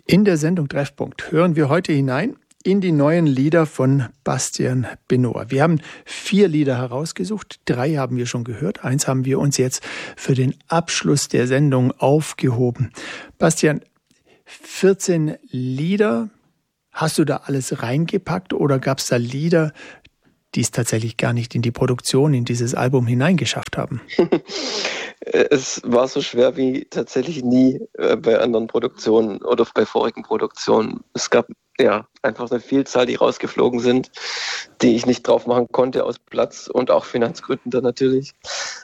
In der Sendung Treffpunkt hören wir heute hinein in die neuen Lieder von Bastian Benohr. Wir haben 4 Lieder herausgesucht, 3 haben wir schon gehört, 1 haben wir uns jetzt für den Abschluss der Sendung aufgehoben. Bastian, 14 Lieder, hast du da alles reingepackt oder gab es da Lieder, die es tatsächlich gar nicht in die Produktion, in dieses Album hineingeschafft haben? Es war so schwer wie tatsächlich nie bei anderen Produktionen oder bei vorigen Produktionen. Es gab ja einfach eine Vielzahl, die rausgeflogen sind, die ich nicht drauf machen konnte aus Platz- und auch Finanzgründen dann natürlich.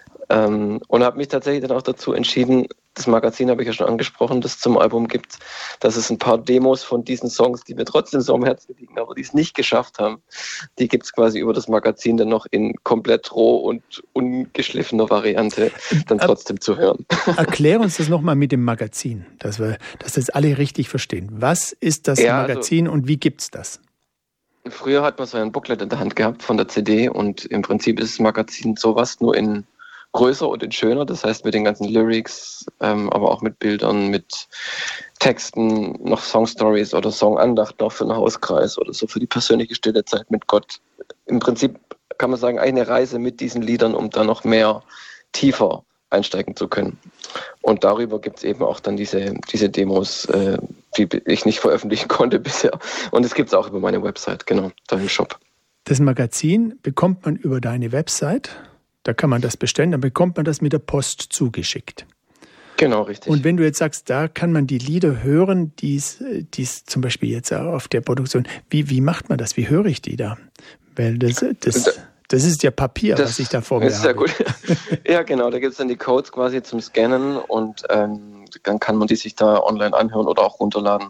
Und habe mich tatsächlich dann auch dazu entschieden, das Magazin habe ich ja schon angesprochen, das es zum Album gibt, dass es ein paar Demos von diesen Songs, die mir trotzdem so am Herzen liegen, aber die es nicht geschafft haben, die gibt es quasi über das Magazin dann noch in komplett roh und ungeschliffener Variante dann trotzdem zu hören. Erklär uns das nochmal mit dem Magazin, dass das alle richtig verstehen. Was ist das Magazin und wie gibt's das? Früher hat man so ein Booklet in der Hand gehabt von der CD und im Prinzip ist das Magazin sowas nur in größer und in schöner, das heißt mit den ganzen Lyrics, aber auch mit Bildern, mit Texten, noch Songstories oder Songandacht noch für den Hauskreis oder so für die persönliche stille Zeit mit Gott. Im Prinzip kann man sagen, eine Reise mit diesen Liedern, um da noch mehr tiefer einsteigen zu können. Und darüber gibt es eben auch dann diese Demos, die ich nicht veröffentlichen konnte bisher. Und es gibt es auch über meine Website, genau, da im Shop. Das Magazin bekommt man über deine Website. Da kann man das bestellen, dann bekommt man das mit der Post zugeschickt. Genau, richtig. Und wenn du jetzt sagst, da kann man die Lieder hören, die es zum Beispiel jetzt auf der Produktion, wie macht man das? Wie höre ich die da? Weil das ist ja Papier, was ich da vor mir habe. Das ist ja gut. Ja, genau, da gibt es dann die Codes quasi zum Scannen und dann kann man die sich da online anhören oder auch runterladen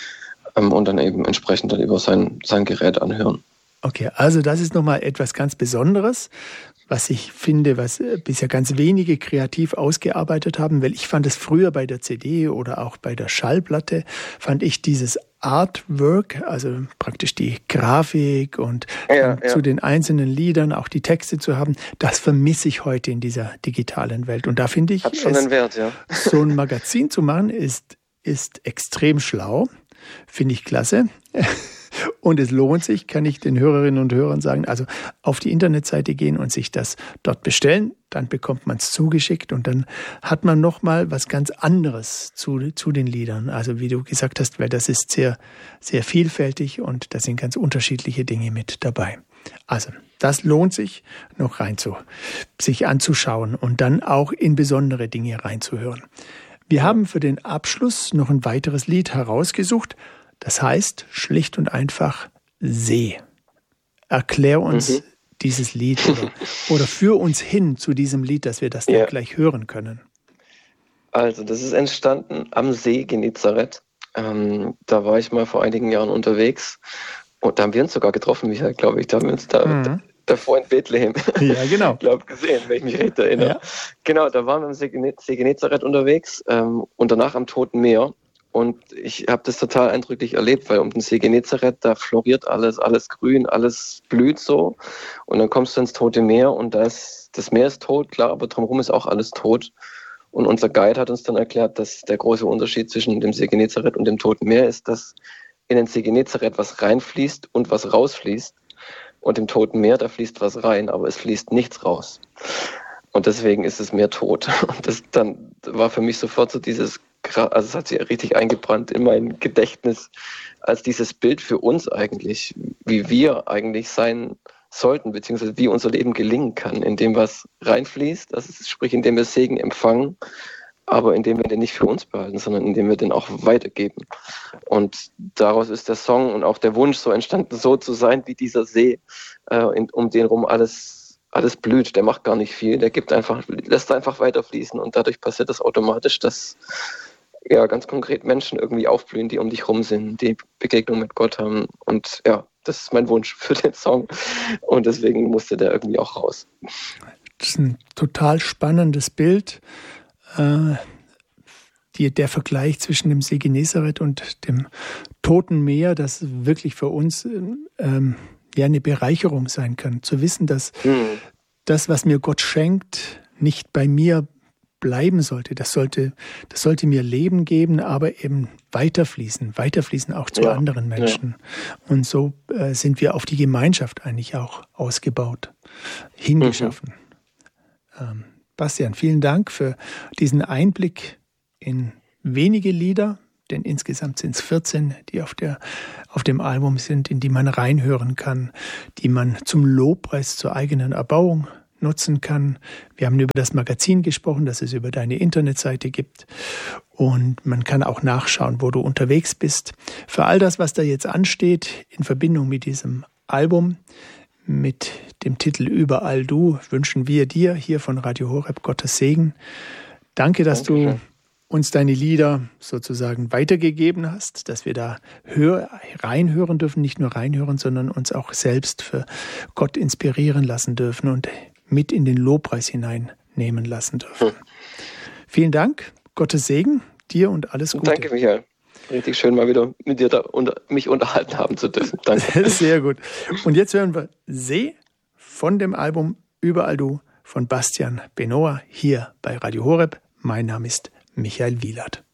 und dann eben entsprechend dann über sein Gerät anhören. Okay, also das ist nochmal etwas ganz Besonderes, was ich finde, was bisher ganz wenige kreativ ausgearbeitet haben, weil ich fand es früher bei der CD oder auch bei der Schallplatte, fand ich dieses Artwork, also praktisch die Grafik und zu den einzelnen Liedern auch die Texte zu haben, das vermisse ich heute in dieser digitalen Welt. Und da finde ich, hat schon einen Wert, ja. So ein Magazin zu machen, ist extrem schlau, finde ich klasse. Und es lohnt sich, kann ich den Hörerinnen und Hörern sagen, also auf die Internetseite gehen und sich das dort bestellen, dann bekommt man es zugeschickt und dann hat man nochmal was ganz anderes zu den Liedern. Also wie du gesagt hast, weil das ist sehr, sehr vielfältig und da sind ganz unterschiedliche Dinge mit dabei. Also das lohnt sich noch sich anzuschauen und dann auch in besondere Dinge reinzuhören. Wir haben für den Abschluss noch ein weiteres Lied herausgesucht. Das heißt schlicht und einfach See. Erklär uns dieses Lied oder führ uns hin zu diesem Lied, dass wir das dann gleich hören können. Also das ist entstanden am See Genezareth. Da war ich mal vor einigen Jahren unterwegs und da haben wir uns sogar getroffen, Michael, glaube ich. Da haben wir uns davor in Bethlehem gesehen, wenn ich mich recht erinnere. Ja. Genau, da waren wir am See Genezareth unterwegs und danach am Toten Meer. Und ich habe das total eindrücklich erlebt, weil um den See Genezareth, da floriert alles grün, alles blüht so. Und dann kommst du ins Tote Meer und das Meer ist tot, klar, aber drumherum ist auch alles tot. Und unser Guide hat uns dann erklärt, dass der große Unterschied zwischen dem See Genezareth und dem Toten Meer ist, dass in den See Genezareth was reinfließt und was rausfließt. Und im Toten Meer, da fließt was rein, aber es fließt nichts raus. Und deswegen ist es Meer tot. Und das dann war für mich sofort so also es hat sich richtig eingebrannt in mein Gedächtnis als dieses Bild für uns eigentlich, wie wir eigentlich sein sollten, beziehungsweise wie unser Leben gelingen kann, indem was reinfließt, also sprich indem wir Segen empfangen, aber indem wir den nicht für uns behalten, sondern indem wir den auch weitergeben. Und daraus ist der Song und auch der Wunsch so entstanden, so zu sein wie dieser See, um den rum alles blüht. Der macht gar nicht viel, der lässt einfach weiterfließen und dadurch passiert das automatisch, dass ganz konkret Menschen irgendwie aufblühen, die um dich rum sind, die Begegnung mit Gott haben. Und das ist mein Wunsch für den Song. Und deswegen musste der irgendwie auch raus. Das ist ein total spannendes Bild. Der Vergleich zwischen dem See Genezareth und dem Toten Meer, das wirklich für uns eine Bereicherung sein kann. Zu wissen, dass das, was mir Gott schenkt, nicht bei mir bleiben sollte. Das sollte mir Leben geben, aber eben weiterfließen auch zu anderen Menschen. Ja. Und so sind wir auf die Gemeinschaft eigentlich auch ausgebaut, hingeschaffen. Bastian, vielen Dank für diesen Einblick in wenige Lieder, denn insgesamt sind es 14, die auf dem Album sind, in die man reinhören kann, die man zum Lobpreis zur eigenen Erbauung nutzen kann. Wir haben über das Magazin gesprochen, das es über deine Internetseite gibt. Und man kann auch nachschauen, wo du unterwegs bist. Für all das, was da jetzt ansteht, in Verbindung mit diesem Album, mit dem Titel Überall du, wünschen wir dir hier von Radio Horeb Gottes Segen. Danke, dass du uns deine Lieder sozusagen weitergegeben hast, dass wir da reinhören dürfen, nicht nur reinhören, sondern uns auch selbst für Gott inspirieren lassen dürfen und mit in den Lobpreis hineinnehmen lassen dürfen. Vielen Dank, Gottes Segen, dir und alles Gute. Danke, Michael. Richtig schön, mal wieder mit dir mich unterhalten haben zu dürfen. Danke. Sehr gut. Und jetzt hören wir See von dem Album Überall du von Bastian Benoa hier bei Radio Horeb. Mein Name ist Michael Wielert.